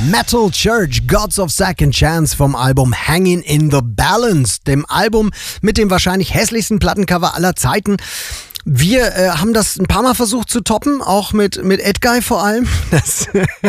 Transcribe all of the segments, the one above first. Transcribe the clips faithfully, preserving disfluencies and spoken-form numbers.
Metal Church, Gods of Second Chance vom Album Hanging in the Balance, dem Album mit dem wahrscheinlich hässlichsten Plattencover aller Zeiten. Wir äh, haben das ein paar Mal versucht zu toppen, auch mit, mit Edguy vor allem. Das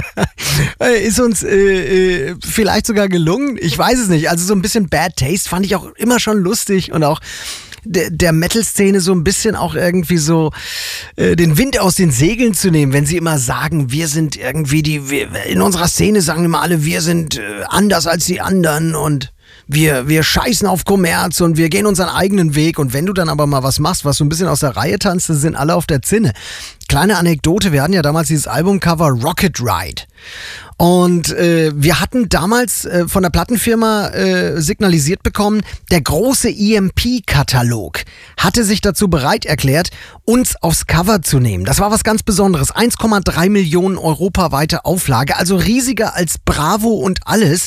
ist uns äh, äh, vielleicht sogar gelungen. Ich weiß es nicht. Also so ein bisschen Bad Taste fand ich auch immer schon lustig und auch der, der Metal-Szene so ein bisschen auch irgendwie so äh, den Wind aus den Segeln zu nehmen, wenn sie immer sagen, wir sind irgendwie die, wir, in unserer Szene sagen immer alle, wir sind äh, anders als die anderen und Wir, wir scheißen auf Kommerz und wir gehen unseren eigenen Weg. Und wenn du dann aber mal was machst, was so ein bisschen aus der Reihe tanzt, dann sind alle auf der Zinne. Kleine Anekdote, wir hatten ja damals dieses Albumcover Rocket Ride. Und äh, wir hatten damals äh, von der Plattenfirma äh, signalisiert bekommen, der große E M P-Katalog hatte sich dazu bereit erklärt, uns aufs Cover zu nehmen. Das war was ganz Besonderes. eins Komma drei Millionen europaweite Auflage, also riesiger als Bravo und alles.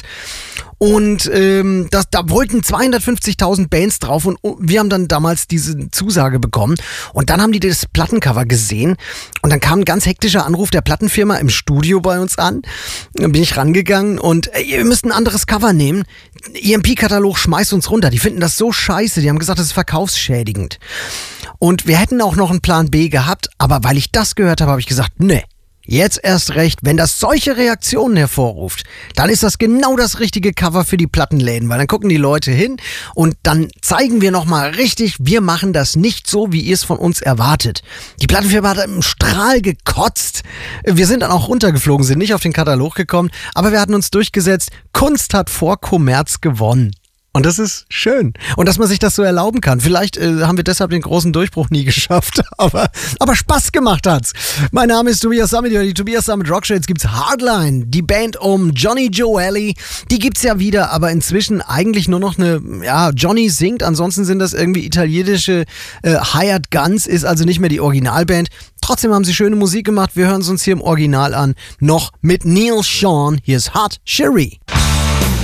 Und ähm, das, da wollten zweihundertfünfzigtausend Bands drauf und wir haben dann damals diese Zusage bekommen. Und dann haben die das Plattencover gesehen und dann kam ein ganz hektischer Anruf der Plattenfirma im Studio bei uns an. Dann bin ich rangegangen und ey, ihr müsst ein anderes Cover nehmen. E M P-Katalog schmeißt uns runter. Die finden das so scheiße. Die haben gesagt, das ist verkaufsschädigend. Und wir hätten auch noch einen Plan B gehabt, aber weil ich das gehört habe, habe ich gesagt, nee. Jetzt erst recht, wenn das solche Reaktionen hervorruft, dann ist das genau das richtige Cover für die Plattenläden, weil dann gucken die Leute hin und dann zeigen wir nochmal richtig, wir machen das nicht so, wie ihr es von uns erwartet. Die Plattenfirma hat im Strahl gekotzt. Wir sind dann auch runtergeflogen, sind nicht auf den Katalog gekommen, aber wir hatten uns durchgesetzt, Kunst hat vor Kommerz gewonnen. Und das ist schön. Und dass man sich das so erlauben kann. Vielleicht äh, haben wir deshalb den großen Durchbruch nie geschafft. Aber, aber Spaß gemacht hat's. Mein Name ist Tobias Sammet. Die Tobias Sammet Rockshow. Jetzt gibt's Hardline. Die Band um Johnny Gioeli. Die gibt's ja wieder, aber inzwischen eigentlich nur noch eine, ja, Johnny singt. Ansonsten sind das irgendwie italienische äh, Hired Guns. Ist also nicht mehr die Originalband. Trotzdem haben sie schöne Musik gemacht. Wir hören es uns hier im Original an. Noch mit Neil Sean. Hier ist Hot Cherie.